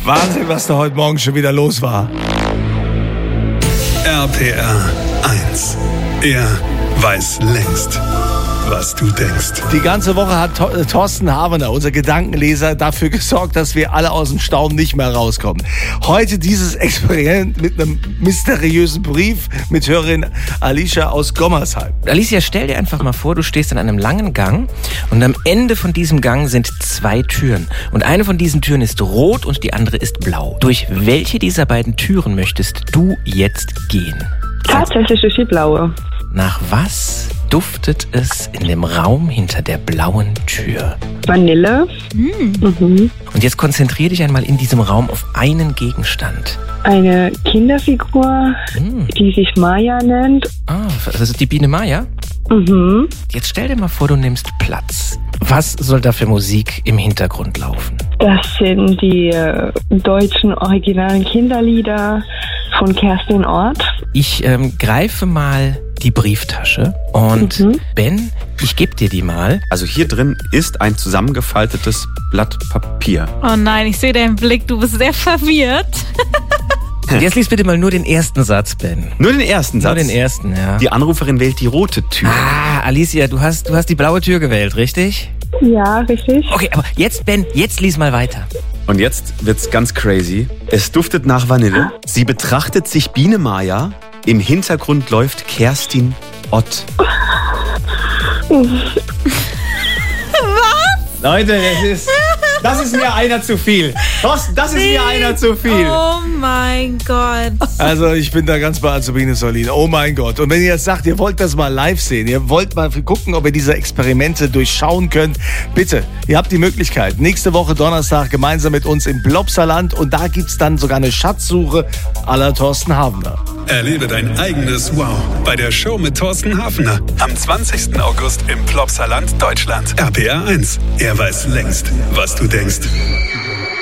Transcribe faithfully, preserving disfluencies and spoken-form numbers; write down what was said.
Wahnsinn, was da heute Morgen schon wieder los war. R P R eins. Er weiß längst, was du denkst. Die ganze Woche hat Thorsten Havener, unser Gedankenleser, dafür gesorgt, dass wir alle aus dem Staub nicht mehr rauskommen. Heute dieses Experiment mit einem mysteriösen Brief mit Hörerin Alicia aus Gommersheim. Alicia, stell dir einfach mal vor, du stehst in einem langen Gang und am Ende von diesem Gang sind zwei Türen. Und eine von diesen Türen ist rot und die andere ist blau. Durch welche dieser beiden Türen möchtest du jetzt gehen? Tatsächlich durch die blaue. Nach was duftet es in dem Raum hinter der blauen Tür? Vanille. Mm. Mhm. Und jetzt konzentrier dich einmal in diesem Raum auf einen Gegenstand. Eine Kinderfigur, Mm. die sich Maya nennt. Ah, das ist die Biene Maya? Mhm. Jetzt stell dir mal vor, du nimmst Platz. Was soll da für Musik im Hintergrund laufen? Das sind die äh, deutschen originalen Kinderlieder von Kerstin Ort. Ich ähm, greife mal die Brieftasche und Mhm. Ben, ich gebe dir die mal. Also hier drin ist ein zusammengefaltetes Blatt Papier. Oh nein, ich sehe deinen Blick, du bist sehr verwirrt. Und jetzt lies bitte mal nur den ersten Satz, Ben. Nur den ersten Satz. Nur den ersten, ja. Die Anruferin wählt die rote Tür. Ah, Alicia, du hast, du hast die blaue Tür gewählt, richtig? Ja, richtig. Okay, aber jetzt, Ben, jetzt lies mal weiter. Und jetzt wird's ganz crazy. Es duftet nach Vanille. Sie betrachtet sich Biene Maya. Im Hintergrund läuft Kerstin Ott. Oh. Leute, das ist, das ist mir einer zu viel. Thorsten, das ist mir einer zu viel. Oh mein Gott. Also ich bin da ganz bei Azubine Solin. Oh mein Gott. Und wenn ihr jetzt sagt, ihr wollt das mal live sehen, ihr wollt mal gucken, ob ihr diese Experimente durchschauen könnt, bitte, ihr habt die Möglichkeit. Nächste Woche Donnerstag gemeinsam mit uns im Plopsaland und da gibt's dann sogar eine Schatzsuche à la Thorsten Havener. Erlebe dein eigenes Wow bei der Show mit Thorsten Hafner. Am zwanzigsten August im Plopsaland, Deutschland. R P R eins. Er weiß längst, was du denkst.